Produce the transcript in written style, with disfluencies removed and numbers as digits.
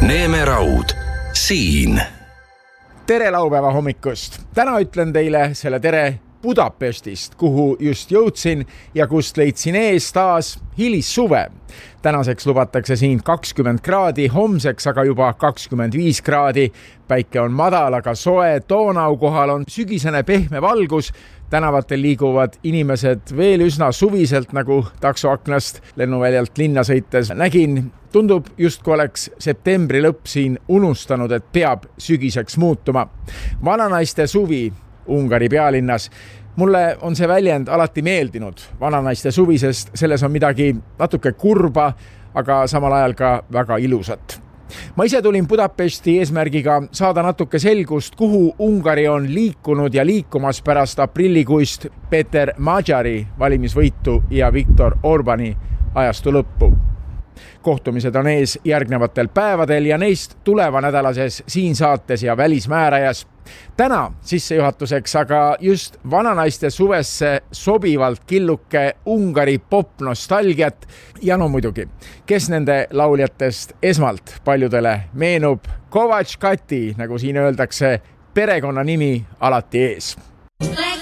Neeme Raud, siin. Tere laupäeva hommikust. Täna ütlen teile selle tere Budapestist, kuhu just jõudsin ja kust leidsin ees taas hilissuve. Tänaseks lubatakse siin 20 kraadi, homseks aga juba 25 kraadi. Päike on madal, aga soe, Donau kohal on sügisene pehme valgus. Tänavatel liiguvad inimesed veel üsna suviselt, nagu taksoaknast lennuväljalt linna sõites nägin. Tundub justkui oleks septembri lõpp siin unustanud, et peab sügiseks muutuma. Vananaiste suvi Ungari pealinnas. Mulle on see väljend alati meeldinud, vananaiste suvi, sest selles on midagi natuke kurba, aga samal ajal ka väga ilusat. Ma ise tulin Budapesti eesmärgiga saada natuke selgust, kuhu Ungari on liikunud ja liikumas pärast aprillikuist Peter Magyari valimisvõitu ja Viktor Orbani ajastu lõppu. Kohtumised on ees järgnevatel päevadel ja neist tuleva nädalases siin saates ja välismäärajas. Täna sissejuhatuseks aga just vananaiste suvesse sobivalt killuke Ungari pop-nostalgiat ja no muidugi, kes nende lauljatest esmalt paljudele meenub, Kovač Kati, nagu siin öeldakse, perekonna nimi alati ees.